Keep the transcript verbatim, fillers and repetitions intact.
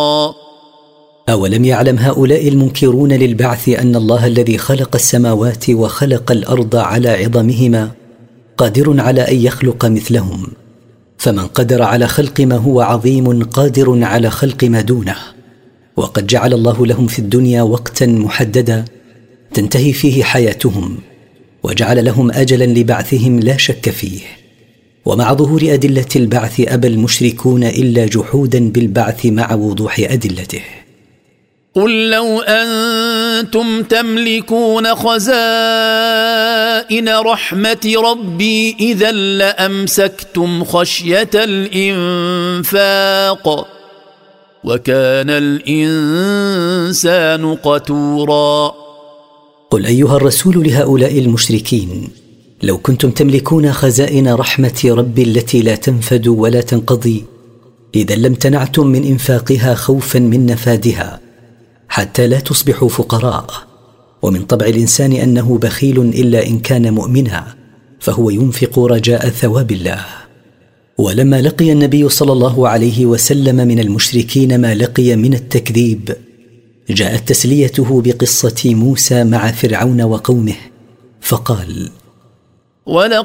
أولم يعلم هؤلاء المنكرون للبعث أن الله الذي خلق السماوات وخلق الأرض على عظمهما قادر على أن يخلق مثلهم؟ فمن قدر على خلق ما هو عظيم قادر على خلق ما دونه. وقد جعل الله لهم في الدنيا وقتا محددا تنتهي فيه حياتهم، وجعل لهم أجلا لبعثهم لا شك فيه. ومع ظهور أدلة البعث أبى المشركون إلا جحودا بالبعث مع وضوح أدلته. قل لو أنتم تملكون خزائن رحمة ربي إذا لأمسكتم خشية الإنفاق وكان الإنسان قتورا. قل أيها الرسول لهؤلاء المشركين: لو كنتم تملكون خزائن رحمة ربي التي لا تنفد ولا تنقضي إذا لامتنعتم من إنفاقها خوفا من نفادها حتى لا تصبحوا فقراء. ومن طبع الإنسان أنه بخيل إلا إن كان مؤمنا، فهو ينفق رجاء ثواب الله. ولما لقي النبي صلى الله عليه وسلم من المشركين ما لقي من التكذيب، جاءت تسليته بقصة موسى مع فرعون وقومه، فقال: